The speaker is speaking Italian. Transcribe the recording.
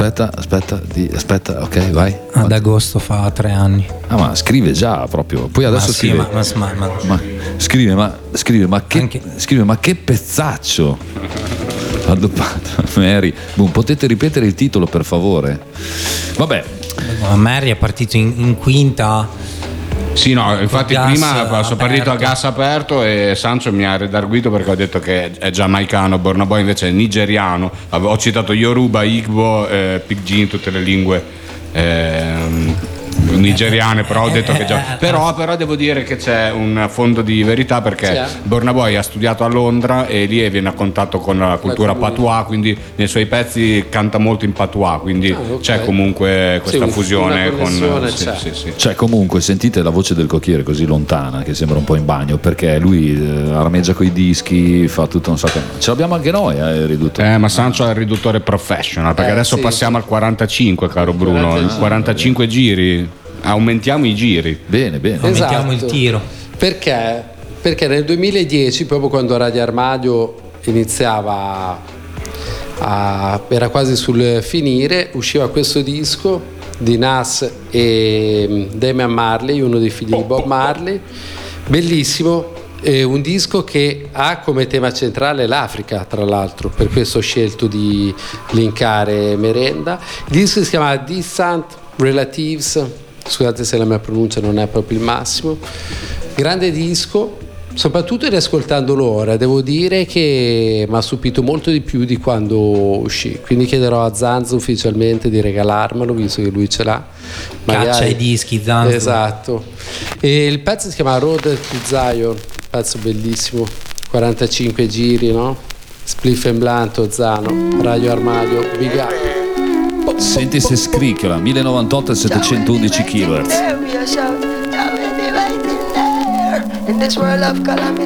aspetta, ok, vai. Ad agosto fa 3 anni. Ah, ma scrive già proprio. Poi adesso scrive. Scrive, ma che pezzaccio. Addoppato Mary. Potete ripetere il titolo, per favore? Vabbè. Mary è partito in quinta. Sì, no, infatti prima sono partito a aperto. gas aperto e Sancho mi ha redarguito perché ho detto che è giamaicano, Burna Boy invece è nigeriano. Ho citato Yoruba, Igbo, Pidgin, tutte le lingue nigeriane, però ho detto che già. Però devo dire che c'è un fondo di verità, perché Burna Boy ha studiato a Londra e lì viene a contatto con la cultura patois, quindi nei suoi pezzi canta molto in patois, quindi c'è comunque questa fusione con sì. Cioè, comunque sentite la voce del cocchiere così lontana che sembra un po' in bagno, perché lui armeggia coi dischi, fa tutto un sacco. Ce l'abbiamo anche noi, il riduttore. Ma Sancho ha il riduttore professional, perché adesso passiamo al 45, caro Bruno, 45 giri. Aumentiamo i giri. Bene. Aumentiamo il tiro. Perché nel 2010, proprio quando Radio Armadio iniziava era quasi sul finire, usciva questo disco di Nas e Damian Marley, uno dei figli di Bob Marley, bellissimo. Un disco che ha come tema centrale l'Africa, tra l'altro, per questo ho scelto di linkare Merenda. Il disco si chiama Distant Relatives, scusate se la mia pronuncia non è proprio il massimo. Grande disco, soprattutto riascoltandolo ora devo dire che mi ha stupito molto di più di quando uscì, quindi chiederò a Zanzo ufficialmente di regalarmelo, visto che lui ce l'ha. Caccia i dischi, Zanzo. Esatto. E il pezzo si chiama Road to Zion, pezzo bellissimo, 45 giri, no? Spliff and Blanto, Zano, Radio Armadio, Big Up. Senti se scricchiola, 1098 e 711 kHz.